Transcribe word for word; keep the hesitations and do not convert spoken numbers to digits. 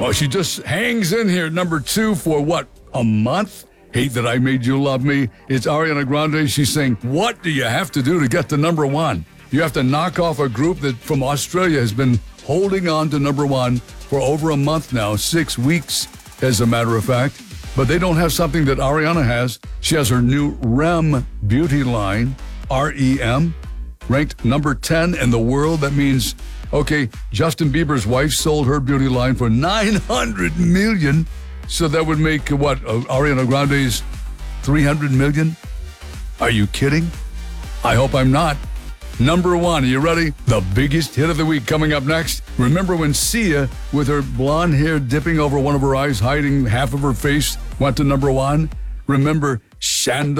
Oh, she just hangs in here, number two, for what, a month? Hate That I Made You Love Me. It's Ariana Grande. She's saying, what do you have to do to get to number one? You have to knock off a group that from Australia has been holding on to number one for over a month now, six weeks, as a matter of fact. But they don't have something that Ariana has. She has her new R E M beauty line, R E M, ranked number ten in the world. That means, okay, Justin Bieber's wife sold her beauty line for nine hundred million dollars. So that would make, what, uh, Ariana Grande's three hundred million dollars? Are you kidding? I hope I'm not. Number one, are you ready? The biggest hit of the week coming up next. Remember when Sia, with her blonde hair dipping over one of her eyes, hiding half of her face, went to number one? Remember Chandelier?